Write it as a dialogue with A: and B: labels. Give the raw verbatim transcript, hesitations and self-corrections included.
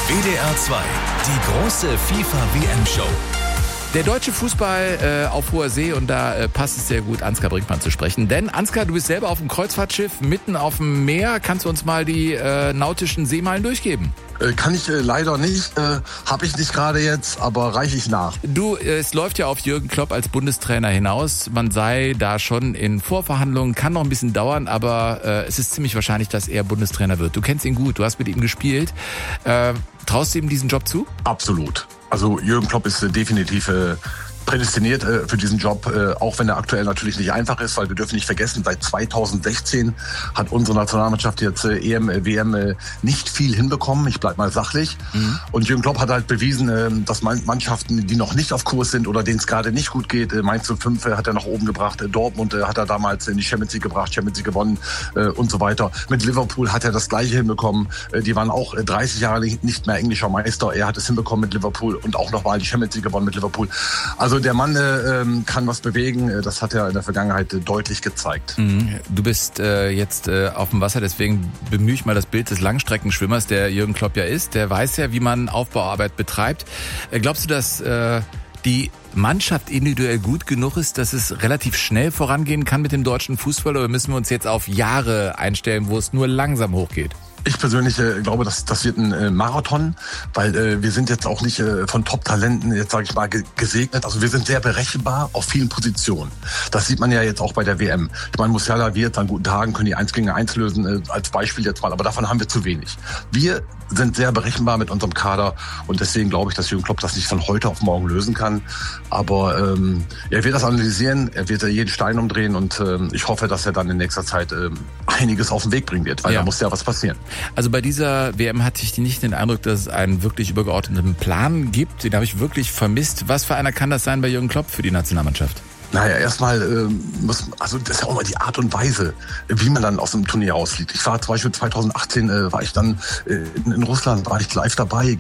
A: W D R zwei, die große FIFA-W M-Show.
B: Der deutsche Fußball äh, auf hoher See, und da äh, passt es sehr gut, Ansgar Brinkmann zu sprechen. Denn Ansgar, du bist selber auf dem Kreuzfahrtschiff mitten auf dem Meer. Kannst du uns mal die äh, nautischen Seemeilen durchgeben?
C: Äh, kann ich äh, leider nicht, äh, habe ich nicht gerade jetzt, aber reiche ich nach.
B: Du, äh, es läuft ja auf Jürgen Klopp als Bundestrainer hinaus. Man sei da schon in Vorverhandlungen, kann noch ein bisschen dauern, aber äh, es ist ziemlich wahrscheinlich, dass er Bundestrainer wird. Du kennst ihn gut, du hast mit ihm gespielt. Äh, traust du ihm diesen Job zu?
C: Absolut. Also Jürgen Klopp ist äh, definitiv äh, prädestiniert äh, für diesen Job, äh, auch wenn er aktuell natürlich nicht einfach ist, weil wir dürfen nicht vergessen, seit zweitausendsechzehn hat unsere Nationalmannschaft jetzt äh, E M, äh, W M äh, nicht viel hinbekommen. Ich bleib mal sachlich. Mhm. Und Jürgen Klopp hat halt bewiesen, äh, dass man Mannschaften, die noch nicht auf Kurs sind oder denen es gerade nicht gut geht, äh, Mainz null fünf äh, hat er nach oben gebracht, äh, Dortmund äh, hat er damals in die Champions League gebracht, Champions League gewonnen äh, und so weiter. Mit Liverpool hat er das Gleiche hinbekommen. Äh, die waren auch äh, dreißig Jahre nicht mehr englischer Meister. Er hat es hinbekommen mit Liverpool und auch nochmal die Champions League gewonnen mit Liverpool. Also der Mann äh, kann was bewegen, das hat er in der Vergangenheit äh, deutlich gezeigt.
B: Mhm. Du bist äh, jetzt äh, auf dem Wasser, deswegen bemühe ich mal das Bild des Langstreckenschwimmers, der Jürgen Klopp ja ist. Der weiß ja, wie man Aufbauarbeit betreibt. Äh, glaubst du, dass äh, die Mannschaft individuell gut genug ist, dass es relativ schnell vorangehen kann mit dem deutschen Fußball, oder müssen wir uns jetzt auf Jahre einstellen, wo es nur langsam hochgeht?
C: Ich persönlich äh, glaube, dass das wird ein äh, Marathon, weil äh, wir sind jetzt auch nicht äh, von Top-Talenten, jetzt sage ich mal, ge- gesegnet. Also wir sind sehr berechenbar auf vielen Positionen. Das sieht man ja jetzt auch bei der W M. Ich meine, Musiala wird an guten Tagen, können die eins gegen eins lösen, äh, als Beispiel jetzt mal, aber davon haben wir zu wenig. Wir sind sehr berechenbar mit unserem Kader, und deswegen glaube ich, dass Jürgen Klopp das nicht von heute auf morgen lösen kann. Aber ähm, er wird das analysieren, er wird jeden Stein umdrehen, und ähm, ich hoffe, dass er dann in nächster Zeit ähm, einiges auf den Weg bringen wird, weil
B: ja.
C: da muss ja was passieren.
B: Also bei dieser W M hatte ich nicht den Eindruck, dass es einen wirklich übergeordneten Plan gibt. Den habe ich wirklich vermisst. Was für einer kann das sein bei Jürgen Klopp für die Nationalmannschaft?
C: Naja, erstmal äh, muss, also das ist ja auch mal die Art und Weise, wie man dann aus dem Turnier ausliegt. Ich war zum Beispiel zweitausendachtzehn, äh, war ich dann äh, in, in Russland, war ich live dabei,